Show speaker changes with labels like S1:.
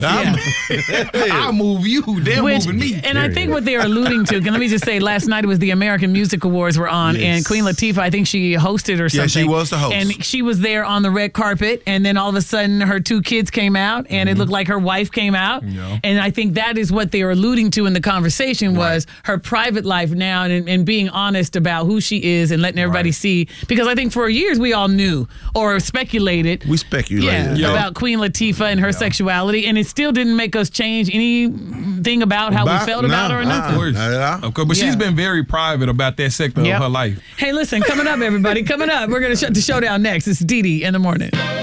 S1: I'll move you. They're moving me.
S2: And I think what they're alluding to, let me just say, last night it was the American Music Awards were on, and Queen Latifah, I think she hosted or something.
S1: Yeah, she was the host.
S2: And she was there on the red carpet, and then all of a sudden her 2 kids came out, and it looked like her wife came out.
S1: Yeah.
S2: And I think that is what they were alluding to in the conversation was her private life now and being honest about who she is and letting everybody see. Because I think for years we all knew or speculated.
S1: We speculated.
S2: About Queen Latifah and her sexuality, and it still didn't make us change anything about how we felt about her or nothing.
S3: Of course, but she's been very private about that sector of her life.
S2: Hey, listen, coming up, everybody, coming up, we're going to shut the show down next. It's Dee Dee in the morning.